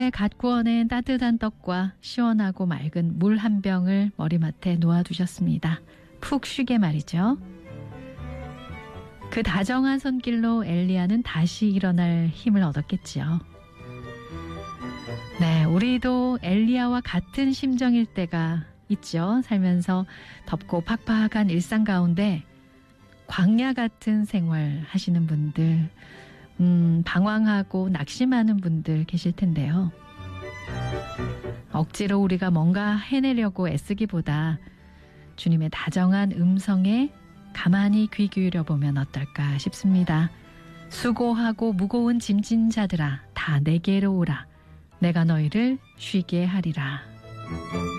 갓 구워낸 따뜻한 떡과 시원하고 맑은 물 한 병을 머리맡에 놓아두셨습니다. 푹 쉬게 말이죠. 그 다정한 손길로 엘리야는 다시 일어날 힘을 얻었겠지요. 네, 우리도 엘리야와 같은 심정일 때가 있죠. 살면서 덥고 팍팍한 일상 가운데 광야 같은 생활 하시는 분들, 방황하고 낙심하는 분들 계실 텐데요. 억지로 우리가 뭔가 해내려고 애쓰기보다 주님의 다정한 음성에 가만히 귀 기울여 보면 어떨까 싶습니다. 수고하고 무거운 짐진 자들아 다 내게로 오라. 내가 너희를 쉬게 하리라.